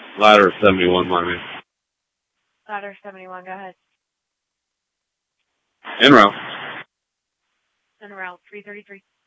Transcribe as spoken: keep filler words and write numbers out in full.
Ladder seventy-one, Miami. Ladder seventy-one, go ahead. En route. En route, three thirty-three.